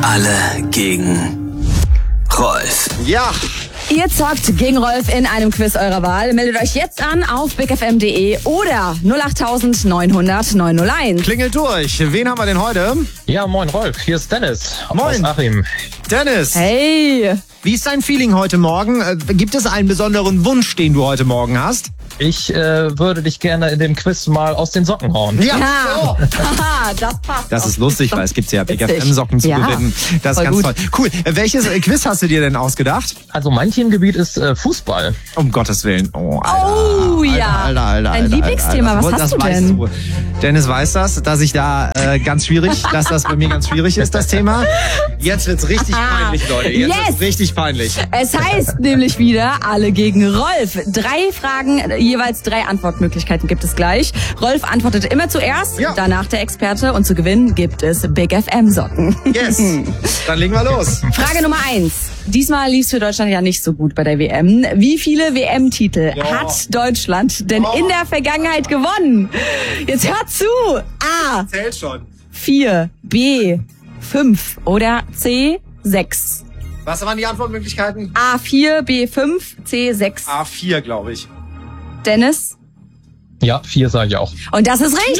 Alle gegen Rolf. Ja. Ihr zockt gegen Rolf in einem Quiz eurer Wahl. Meldet euch jetzt an auf bigfm.de oder 08900 901. Klingelt durch. Wen haben wir denn heute? Ja, moin Rolf, hier ist Dennis Moin. aus Achim. Dennis. Hey. Wie ist dein Feeling heute Morgen? Gibt es einen besonderen Wunsch, den du heute Morgen hast? Ich würde dich gerne in dem Quiz mal aus den Socken hauen. Ja. Ja. Haha, das passt. Das ist lustig, weil es gibt ja Witzig. BigFM-Socken zu Ja, gewinnen. Das ist voll ganz toll. Cool. Welches Quiz hast du dir denn ausgedacht? Also mein Themengebiet ist Fußball. Um Gottes Willen. Oh, Alter. Oh, ja. Alter. Dein Lieblingsthema, Alter. was Das hast du weißt denn? du. Dennis weiß das, dass ich da dass das bei mir ganz schwierig ist, das Thema. Jetzt wird's richtig peinlich, Leute. Jetzt Yes. wird's richtig peinlich. Es heißt nämlich wieder alle gegen Rolf. 3 Fragen, jeweils 3 Antwortmöglichkeiten gibt es gleich. Rolf antwortet immer zuerst, Ja. danach der Experte und zu gewinnen gibt es Big FM Socken. Yes. Dann legen wir los. Frage Nummer 1. Diesmal lief es für Deutschland ja nicht so gut bei der WM. Wie viele WM-Titel hat Deutschland denn in der Vergangenheit gewonnen? Jetzt hört zu. A. Zählt schon. 4, B. 5 oder C. 6. Was waren die Antwortmöglichkeiten? A4, B5, C6. A4, glaube ich. Dennis? Ja, 4 sage ich auch. Und das ist richtig!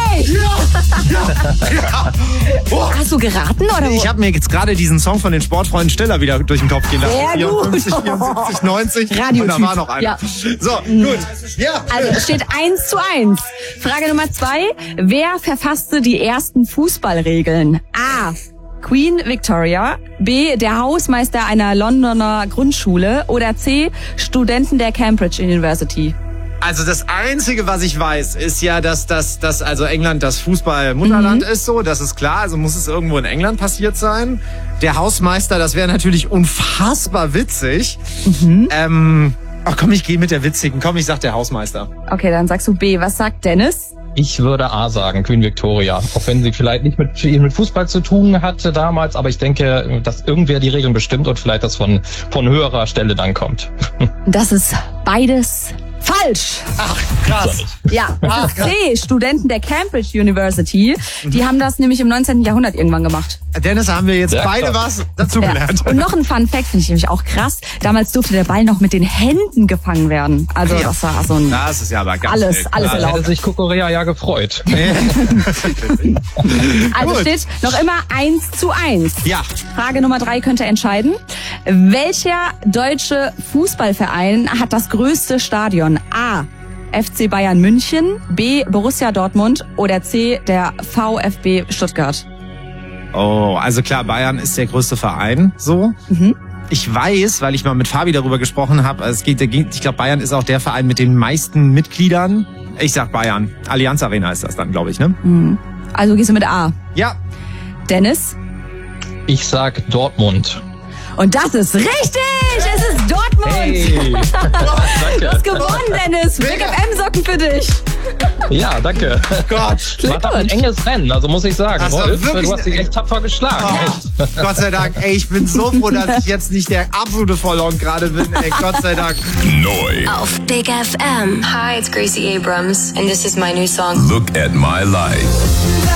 Hast du geraten oder? Ich habe mir jetzt gerade diesen Song von den Sportfreunden Stiller wieder durch den Kopf gehen lassen. Sehr gut. 54, 74, 90. Radiotyp. Und da war noch einer. Ja. So, gut. Ja. Also es steht 1:1. Frage Nummer 2. Wer verfasste die ersten Fußballregeln? A. Queen Victoria, B. der Hausmeister einer Londoner Grundschule oder C. Studenten der Cambridge University. Also das Einzige, was ich weiß, ist ja, dass also England das Fußball-Mutterland ist, so, das ist klar, also muss es irgendwo in England passiert sein. Der Hausmeister, das wäre natürlich unfassbar witzig. Ach komm, ich gehe mit der witzigen. Komm, ich sag der Hausmeister. Okay, dann sagst du B. Was sagt Dennis? Ich würde A sagen, Queen Victoria. Auch wenn sie vielleicht nicht mit Fußball zu tun hatte damals, aber ich denke, dass irgendwer die Regeln bestimmt und vielleicht das von höherer Stelle dann kommt. Das ist beides falsch. Ach, krass. Ja, das ist C. Studenten der Cambridge University. Die haben das nämlich im 19. Jahrhundert irgendwann gemacht. Dennis, haben wir jetzt Ja, beide krass. was dazugelernt. Und noch ein Fun Fact finde ich nämlich auch krass. Damals durfte der Ball noch mit den Händen gefangen werden. Also Ja. das war so ein... Das ist ja aber ganz Alles wild. Da erlaubt. hätte sich Kokorea ja gefreut. Also Gut. steht noch immer 1:1. Ja. Frage Nummer 3 könnte entscheiden. Welcher deutsche Fußballverein hat das größte Stadion? A. FC Bayern München, B. Borussia Dortmund oder C. der VfB Stuttgart? Oh, also klar, Bayern ist der größte Verein, so. Ich weiß, weil ich mal mit Fabi darüber gesprochen habe, ich glaube, Bayern ist auch der Verein mit den meisten Mitgliedern. Ich sag Bayern. Allianz Arena ist das dann, glaube ich, ne? Also gehst du mit A. Ja. Dennis? Ich sag Dortmund. Und das ist richtig! Es ist Dortmund! Hey! Du Danke. hast gewonnen, Dennis! Big FM-Socken für dich! Ja, danke. Gott. War doch ein enges Rennen, also muss ich sagen. Das war Rolf, wirklich du hast dich echt tapfer geschlagen. Oh, Gott sei Dank. Ey, ich bin so froh, dass ich jetzt nicht der absolute Vollhorn gerade bin. Ey, Gott sei Dank. Neu. Auf Big FM. Hi, it's Gracie Abrams, and this is my new song. Look at my life.